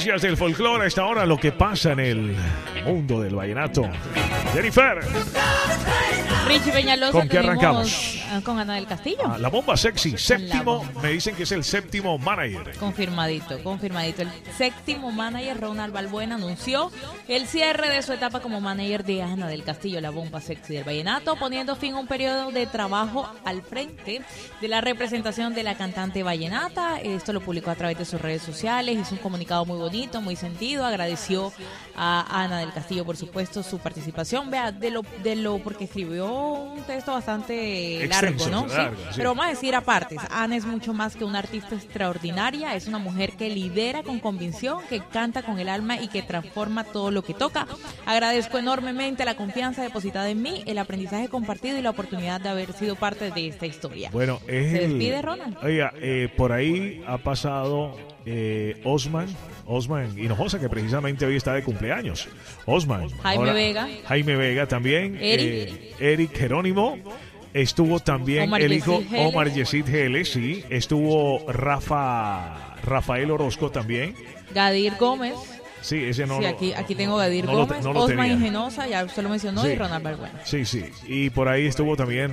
noticias del folclore a esta hora, lo que pasa en el mundo del vallenato. Jennifer. Richie Peñalosa. ¿Con qué arrancamos? Con Ana del Castillo. La bomba sexy, séptimo, bomba. me dicen que es el séptimo manager. Confirmadito. El séptimo manager, Ronald Balbuena, anunció el cierre de su etapa como manager de Ana del Castillo, la bomba sexy del vallenato, poniendo fin a un periodo de trabajo al frente de la representación de la cantante vallenata. Esto lo publicó a través de sus redes sociales, hizo un comunicado muy bonito, muy sentido, agradeció a Ana del Castillo, por supuesto, su participación. Vea, porque escribió un texto bastante extenso, largo, ¿no? Largo, sí. Sí. Pero vamos a decir aparte, Ana es mucho más que una artista extraordinaria, es una mujer que lidera con convicción, que canta con el alma y que transforma todo lo que toca. Agradezco enormemente la confianza depositada en mí, el aprendizaje compartido y la oportunidad de haber sido parte de esta historia. Bueno, ¿Se despide, Ronald? Oiga, por ahí ha pasado Osman Hinojosa, que precisamente hoy está de cumpleaños. Osman. Jaime Vega. Jaime Vega también. Eric Jerónimo. Estuvo también Omar el hijo Yesid Geles. Omar Yesid Geles, sí. Estuvo Rafael Orozco también. Gadir Gómez. Sí, ese no. Sí, aquí tengo Gadir no Gómez, no lo Osman tenía. Hinojosa, ya usted lo mencionó, Sí. y Ronald Balbuena. Sí. Y por ahí estuvo también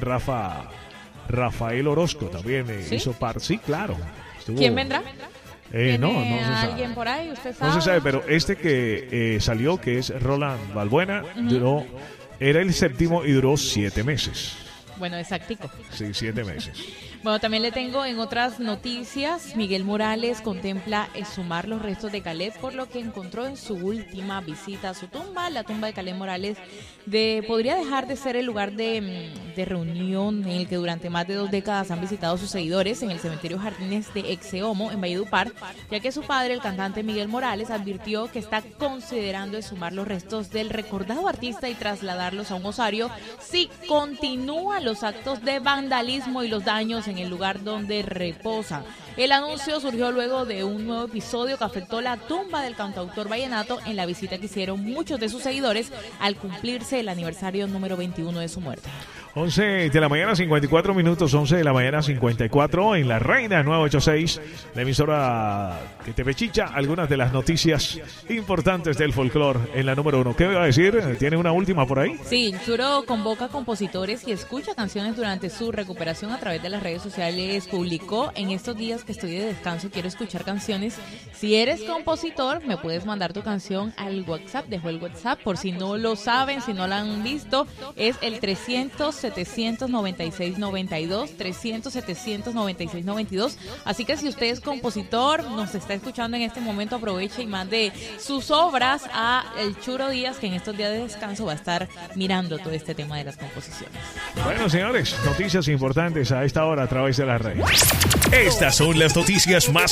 Rafael Orozco también. ¿Sí? Hizo parte. Sí, claro. Estuvo. ¿Quién vendrá? No se sabe. ¿Alguien por ahí? ¿Usted sabe? No se sabe, pero este que salió, que es Roland Balbuena, era el séptimo y duró 7 meses. Bueno, exactico. Sí, 7 meses. Bueno, también le tengo en otras noticias, Miguel Morales contempla exhumar los restos de Caleb por lo que encontró en su última visita a su tumba. La tumba de Caleb Morales podría dejar de ser el lugar de reunión en el que durante más de 2 décadas han visitado sus seguidores en el cementerio Jardines de Exeomo en Valledupar, ya que su padre, el cantante Miguel Morales, advirtió que está considerando exhumar los restos del recordado artista y trasladarlos a un osario si continúan los actos de vandalismo y los daños en el lugar donde reposa. El anuncio surgió luego de un nuevo episodio que afectó la tumba del cantautor vallenato en la visita que hicieron muchos de sus seguidores al cumplirse el aniversario número 21 de su muerte. 11 de la mañana, 54 minutos, 11 de la mañana, 54, en La Reina 986, la emisora que te pechicha algunas de las noticias importantes del folclore en la número 1. ¿Qué me va a decir? ¿Tiene una última por ahí? Sí, Churo convoca compositores y escucha canciones durante su recuperación a través de las redes sociales. Publicó: en estos días que estoy de descanso quiero escuchar canciones. Si eres compositor, me puedes mandar tu canción al WhatsApp. Dejo el WhatsApp por si no lo saben, si no lo han visto. Es el 300-796-92, 300-796-92. Así que si usted es compositor, nos está escuchando en este momento, aproveche y mande sus obras a el Churo Díaz, que en estos días de descanso va a estar mirando todo este tema de las composiciones. Bueno, señores, noticias importantes a esta hora a través de la red. Estas son las noticias más